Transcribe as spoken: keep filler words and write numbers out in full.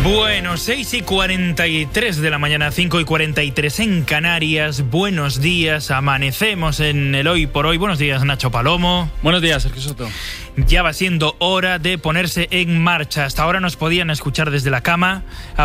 Bueno, seis y cuarenta y tres de la mañana, cinco y cuarenta y tres en Canarias. Buenos días, amanecemos en el Hoy por Hoy. Buenos días, Nacho Palomo. Buenos días, Sergio Soto. Ya va siendo hora de ponerse en marcha. Hasta ahora nos podían escuchar desde la cama.